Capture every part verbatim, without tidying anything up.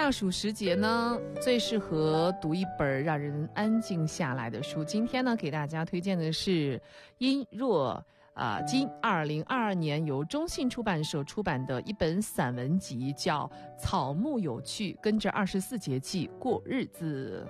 大暑时节呢，最适合读一本让人安静下来的书。今天呢，给大家推荐的是殷若啊金二零二二年由中信出版社出版的一本散文集，叫《草木有趣》，跟着二十四节气过日子。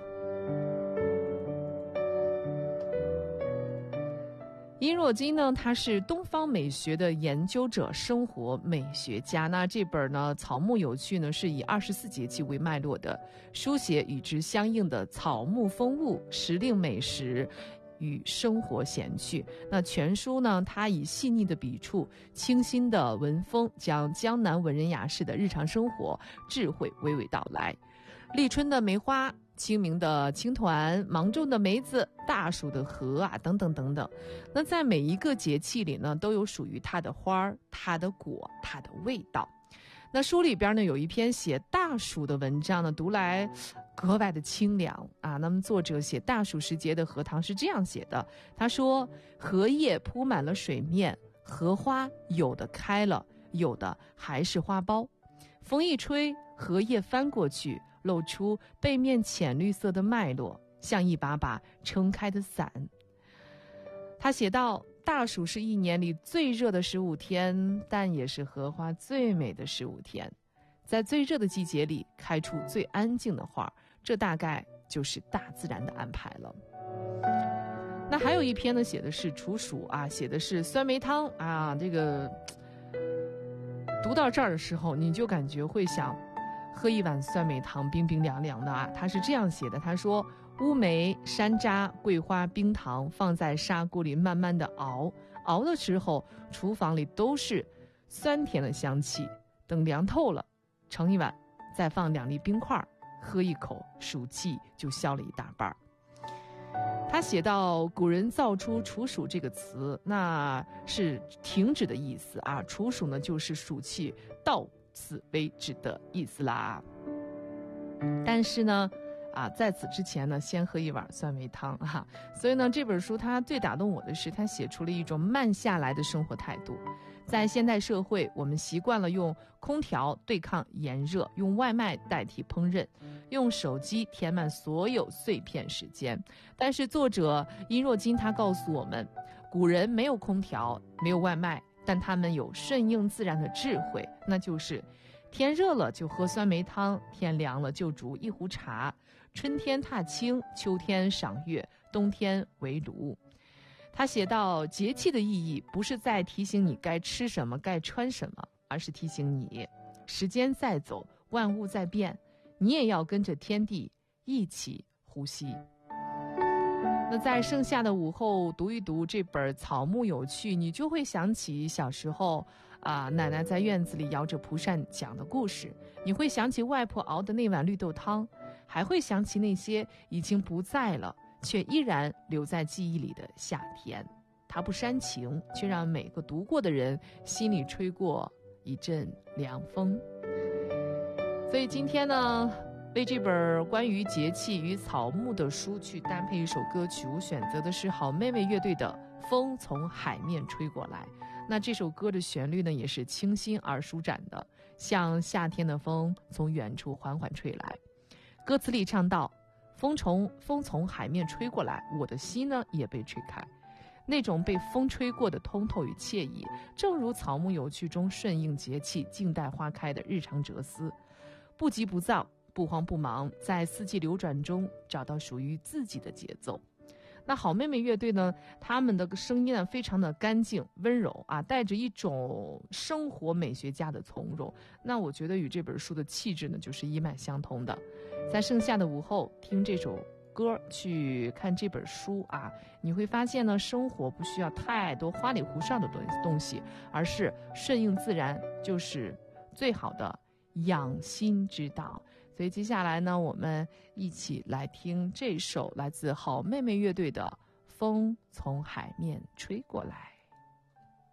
殷若金呢，他是东方美学的研究者、生活美学家。那这本呢，《草木有趣》呢，是以二十四节气为脉络的，书写与之相应的草木风物、时令美食与生活闲趣。那全书呢，它以细腻的笔触、清新的文风，将江南文人雅士的日常生活智慧娓娓道来。立春的梅花，清明的青团，芒种的梅子，大暑的荷啊，等等等等。那在每一个节气里呢，都有属于它的花、它的果、它的味道。那书里边呢，有一篇写大暑的文章呢，读来格外的清凉啊。那么作者写大暑时节的荷塘是这样写的，他说：荷叶铺满了水面，荷花有的开了，有的还是花苞。风一吹，荷叶翻过去，露出背面浅绿色的脉络，像一把把撑开的伞。他写道：大暑是一年里最热的十五天，但也是荷花最美的十五天。在最热的季节里开出最安静的花，这大概就是大自然的安排了。那还有一篇呢，写的是处暑啊，写的是酸梅汤啊。这个读到这儿的时候，你就感觉会想喝一碗酸梅汤，冰冰凉凉的啊。他是这样写的，他说：乌梅、山楂、桂花、冰糖放在砂锅里慢慢的熬，熬的时候厨房里都是酸甜的香气，等凉透了盛一碗，再放两粒冰块，喝一口，暑气就消了一大半。他写到，古人造出处暑这个词，那是停止的意思啊。处暑呢，就是暑气到此为止的意思啦。但是呢啊，在此之前呢，先喝一碗酸梅汤哈。所以呢，这本书它最打动我的是，它写出了一种慢下来的生活态度。在现代社会，我们习惯了用空调对抗炎热，用外卖代替烹饪，用手机填满所有碎片时间。但是作者殷若金他告诉我们，古人没有空调，没有外卖，但他们有顺应自然的智慧，那就是天热了就喝酸梅汤，天凉了就煮一壶茶，春天踏青，秋天赏月，冬天围炉。他写道，节气的意义不是在提醒你该吃什么该穿什么，而是提醒你时间在走，万物在变，你也要跟着天地一起呼吸。那在盛夏的午后读一读这本《草木有趣》，你就会想起小时候啊，奶奶在院子里摇着蒲扇讲的故事，你会想起外婆熬的那碗绿豆汤，还会想起那些已经不在了却依然留在记忆里的夏天。它不煽情，却让每个读过的人心里吹过一阵凉风。所以今天呢，为这本关于节气与草木的书去单配一首歌曲，我选择的是好妹妹乐队的《风从海面吹过来》。那这首歌的旋律呢，也是清新而舒展的，像夏天的风从远处缓缓吹来。歌词里唱道：风从风从海面吹过来，我的心呢也被吹开。那种被风吹过的通透与惬意，正如草木有趣中顺应节气、静待花开的日常哲思，不急不躁，不慌不忙，在四季流转中找到属于自己的节奏。那好妹妹乐队呢，他们的声音呢非常的干净温柔啊，带着一种生活美学家的从容。那我觉得与这本书的气质呢就是一脉相通的。在盛夏的午后听这首歌，去看这本书啊，你会发现呢，生活不需要太多花里胡哨的东西，而是顺应自然就是最好的养心之道。所以接下来呢，我们一起来听这首来自好妹妹乐队的《风从海面吹过来》。